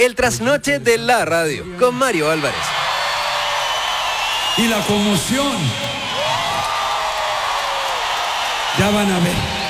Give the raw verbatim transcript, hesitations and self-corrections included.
el trasnoche de la radio, con Mario Álvarez. Y la conmoción. Ya van a ver.